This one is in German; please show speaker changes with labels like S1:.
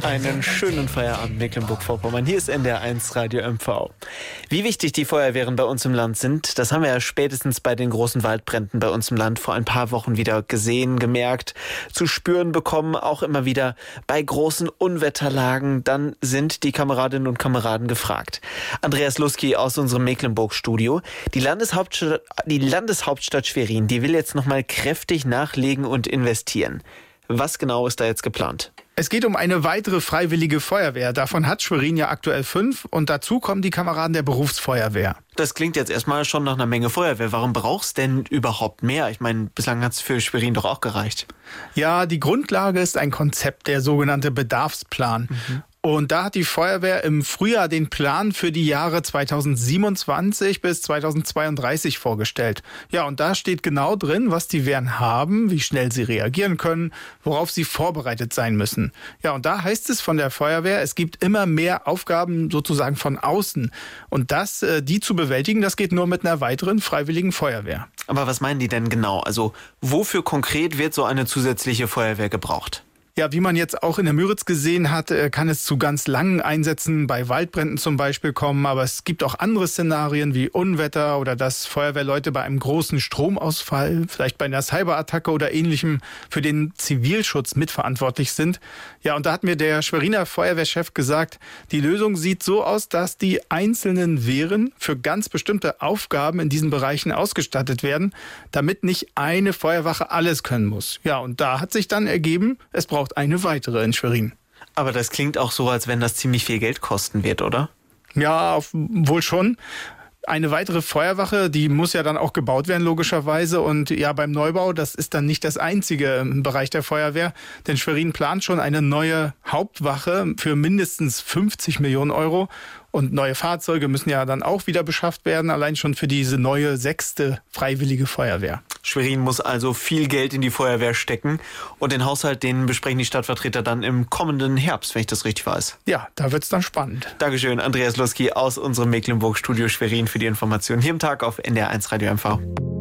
S1: Einen schönen Feierabend Mecklenburg-Vorpommern. Hier ist NDR1 Radio MV. Wie wichtig die Feuerwehren bei uns im Land sind, das haben wir ja spätestens bei den großen Waldbränden bei uns im Land vor ein paar Wochen wieder gesehen, gemerkt, zu spüren bekommen, auch immer wieder bei großen Unwetterlagen. Dann sind die Kameradinnen und Kameraden gefragt. Andreas Luski aus unserem Mecklenburg-Studio. Die Landeshauptstadt Schwerin, die will jetzt nochmal kräftig nachlegen und investieren. Was genau ist da jetzt geplant?
S2: Es geht um eine weitere freiwillige Feuerwehr. Davon hat Schwerin ja aktuell 5 und dazu kommen die Kameraden der Berufsfeuerwehr.
S1: Das klingt jetzt erstmal schon nach einer Menge Feuerwehr. Warum brauchst denn überhaupt mehr? Ich meine, bislang hat es für Schwerin doch auch gereicht.
S2: Ja, die Grundlage ist ein Konzept, der sogenannte Bedarfsplan. Und da hat die Feuerwehr im Frühjahr den Plan für die Jahre 2027 bis 2032 vorgestellt. Ja, und da steht genau drin, was die Wehren haben, wie schnell sie reagieren können, worauf sie vorbereitet sein müssen. Ja, und da heißt es von der Feuerwehr, es gibt immer mehr Aufgaben sozusagen von außen. Und die zu bewältigen, das geht nur mit einer weiteren freiwilligen Feuerwehr.
S1: Aber was meinen die denn genau? Also wofür konkret wird so eine zusätzliche Feuerwehr gebraucht?
S2: Ja, wie man jetzt auch in der Müritz gesehen hat, kann es zu ganz langen Einsätzen bei Waldbränden zum Beispiel kommen. Aber es gibt auch andere Szenarien wie Unwetter oder dass Feuerwehrleute bei einem großen Stromausfall, vielleicht bei einer Cyberattacke oder Ähnlichem für den Zivilschutz mitverantwortlich sind. Ja, und da hat mir der Schweriner Feuerwehrchef gesagt, die Lösung sieht so aus, dass die einzelnen Wehren für ganz bestimmte Aufgaben in diesen Bereichen ausgestattet werden, damit nicht eine Feuerwache alles können muss. Ja, und da hat sich dann ergeben, es braucht eine weitere in Schwerin.
S1: Aber das klingt auch so, als wenn das ziemlich viel Geld kosten wird, oder?
S2: Ja, wohl schon. Eine weitere Feuerwache, die muss ja dann auch gebaut werden, logischerweise. Und ja, beim Neubau, das ist dann nicht das einzige im Bereich der Feuerwehr. Denn Schwerin plant schon eine neue Hauptwache für mindestens 50 Millionen Euro. Und neue Fahrzeuge müssen ja dann auch wieder beschafft werden, allein schon für diese neue 6. freiwillige Feuerwehr.
S1: Schwerin muss also viel Geld in die Feuerwehr stecken. Und den Haushalt, den besprechen die Stadtvertreter dann im kommenden Herbst, wenn ich das richtig weiß.
S2: Ja, da wird's dann spannend.
S1: Dankeschön, Andreas Luski aus unserem Mecklenburg-Studio Schwerin für die Informationen hier im Tag auf NDR1 Radio MV.